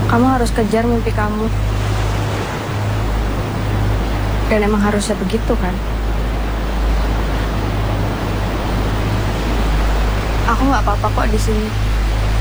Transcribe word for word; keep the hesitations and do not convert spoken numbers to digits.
Kamu harus kejar mimpi kamu. Dan emang harusnya begitu kan? Aku nggak apa-apa kok di sini.